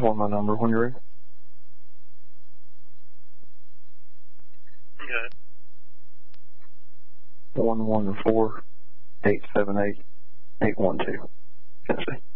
hold my number when you're ready. Okay. 114-878-812. Tennessee.